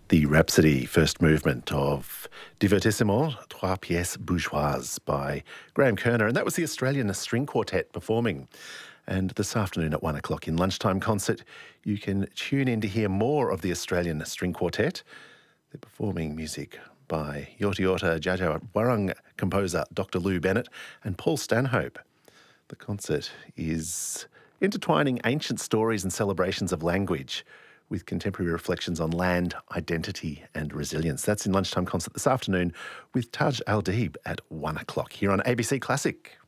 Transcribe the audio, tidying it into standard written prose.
The Rhapsody, first movement of Divertissement, Trois Pièces Bourgeoises by Graham Kerner. And that was the Australian String Quartet performing. And this afternoon at 1 o'clock in Lunchtime Concert, you can tune in to hear more of the Australian String Quartet. They're performing music by Yorta Yorta Dja Dja Wurrung composer Dr. Lou Bennett and Paul Stanhope. The concert is intertwining ancient stories and celebrations of language with contemporary reflections on land, identity and resilience. That's in Lunchtime Concert this afternoon with Taj Al-Deeb at 1 o'clock here on ABC Classic.